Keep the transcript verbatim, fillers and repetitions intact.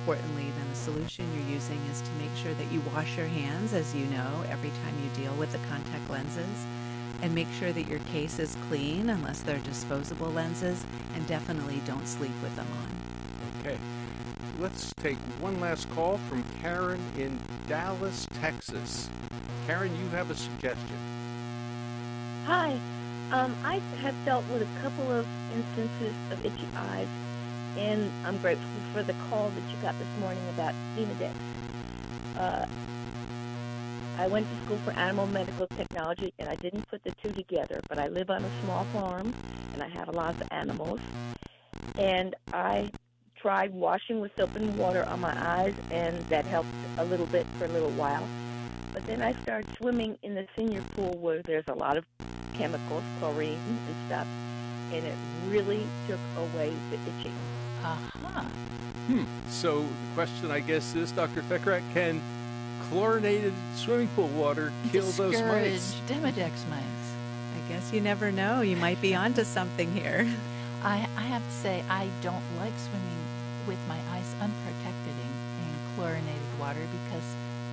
importantly than the solution you're using is to make sure that you wash your hands, as you know, every time you deal with the contact lenses, and make sure that your case is clean unless they're disposable lenses, and definitely don't sleep with them on. Okay. Let's take one last call from Karen in Dallas, Texas. Karen, you have a suggestion. Hi. Um, I have dealt with a couple of instances of itchy eyes, and I'm grateful for the call that you got this morning about Demodex. Uh, I went to school for animal medical technology, and I didn't put the two together, but I live on a small farm, and I have a lot of animals, and I tried washing with soap and water on my eyes, and that helped a little bit for a little while. But then I started swimming in the senior pool where there's a lot of chemicals, chlorine and stuff, and it really took away the itching. Uh-huh. Hmm. So the question, I guess, is, Doctor Fekrat, can chlorinated swimming pool water kill those mites? Discourage Demodex mites. I guess you never know. You might be onto something here. I, I have to say, I don't like swimming with my eyes unprotected in, in chlorinated water because